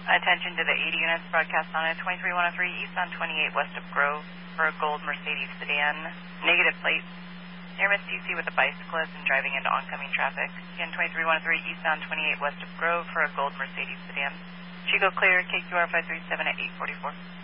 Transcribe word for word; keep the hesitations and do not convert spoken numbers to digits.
Attention to the eighty units broadcast on a twenty-three one oh three eastbound twenty-eight west of Grove for a gold Mercedes sedan. Negative plate. Near Miss D C with a bicyclist and driving into oncoming traffic. Again, twenty-three one oh three eastbound twenty-eight west of Grove for a gold Mercedes sedan. Chico clear, K Q R five three seven at eight forty-four.